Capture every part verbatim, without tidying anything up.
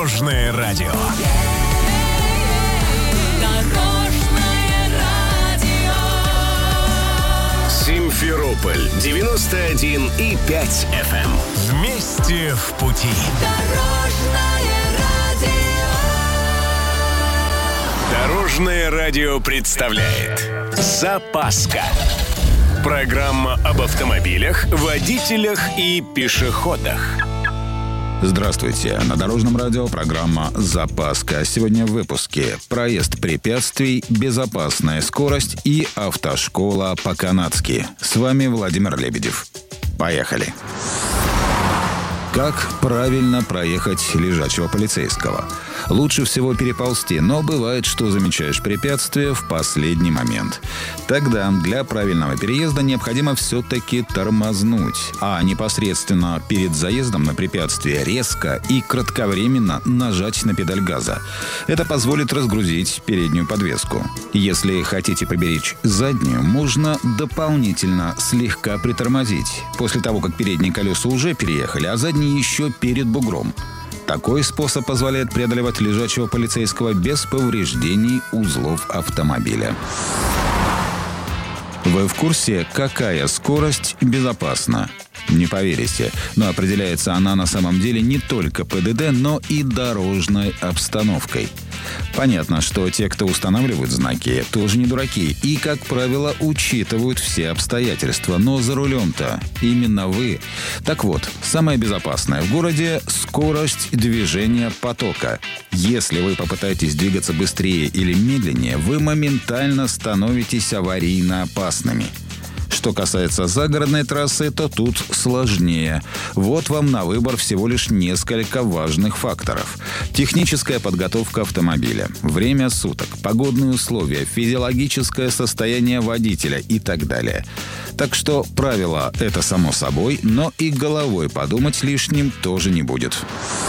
Дорожное радио. Дорожное радио. Симферополь девяносто один и пять эф эм. Вместе в пути. Дорожное радио. Дорожное радио представляет «Запаска». Программа об автомобилях, водителях и пешеходах. Здравствуйте. На Дорожном радио программа «Запаска». Сегодня в выпуске: проезд препятствий, безопасная скорость и автошкола по-канадски. С вами Владимир Лебедев. Поехали. Как правильно проехать лежачего полицейского? Лучше всего переползти, но бывает, что замечаешь препятствие в последний момент. Тогда для правильного переезда необходимо все-таки тормознуть, а непосредственно перед заездом на препятствие резко и кратковременно нажать на педаль газа. Это позволит разгрузить переднюю подвеску. Если хотите поберечь заднюю, можно дополнительно слегка притормозить, после того, как передние колеса уже переехали, а задние еще перед бугром. Такой способ позволяет преодолевать лежачего полицейского без повреждений узлов автомобиля. Вы в курсе, какая скорость безопасна? Не поверите, но определяется она на самом деле не только ПДД, но и дорожной обстановкой. Понятно, что те, кто устанавливают знаки, тоже не дураки и, как правило, учитывают все обстоятельства. Но за рулем-то именно вы. Так вот, самое безопасное в городе – скорость движения потока. Если вы попытаетесь двигаться быстрее или медленнее, вы моментально становитесь аварийно опасными. Что касается загородной трассы, то тут сложнее. Вот вам на выбор всего лишь несколько важных факторов. Техническая подготовка автомобиля, время суток, погодные условия, физиологическое состояние водителя и так далее. Так что правило – это само собой, но и головой подумать лишним тоже не будет.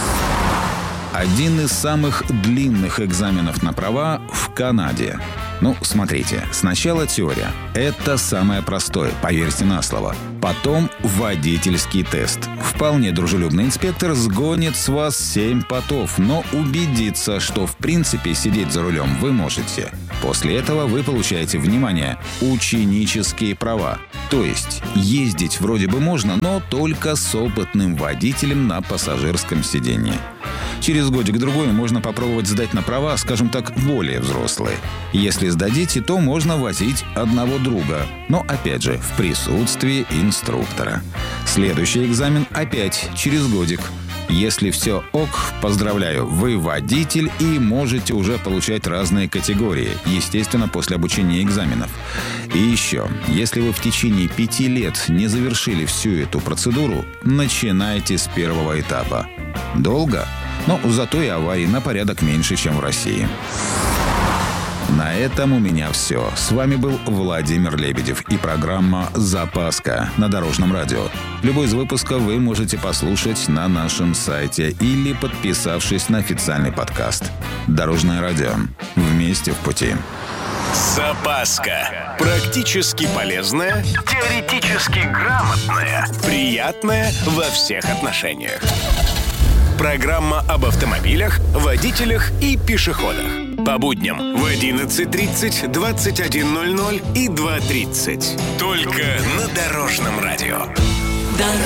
Один из самых длинных экзаменов на права в Канаде. Ну, смотрите, сначала теория. Это самое простое, поверьте на слово. Потом водительский тест. Вполне дружелюбный инспектор сгонит с вас семь потов, но убедится, что в принципе сидеть за рулем вы можете. После этого вы получаете, внимание, ученические права. То есть ездить вроде бы можно, но только с опытным водителем на пассажирском сидении. Через годик-другой можно попробовать сдать на права, скажем так, более взрослые. Если сдадите, то можно возить одного друга, но опять же в присутствии инструктора. Следующий экзамен опять через годик. Если все ок, поздравляю, вы водитель и можете уже получать разные категории, естественно, после обучения экзаменов. И еще, если вы в течение пяти лет не завершили всю эту процедуру, начинайте с первого этапа. Долго? Но зато и аварий на порядок меньше, чем в России. На этом у меня все. С вами был Владимир Лебедев и программа «Запаска» на Дорожном радио. Любой из выпусков вы можете послушать на нашем сайте или подписавшись на официальный подкаст. Дорожное радио. Вместе в пути. «Запаска». Практически полезная, теоретически грамотная, приятная во всех отношениях. Программа об автомобилях, водителях и пешеходах. По будням в одиннадцать тридцать, двадцать один ноль ноль и два тридцать. Только на Дорожном радио. Дорожное